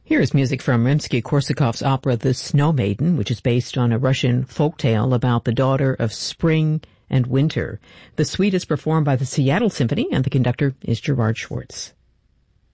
Here is music from Rimsky-Korsakov's opera The Snow Maiden, which is based on a Russian folktale about the daughter of spring and winter. The suite is performed by the Seattle Symphony, and the conductor is Gerard Schwartz.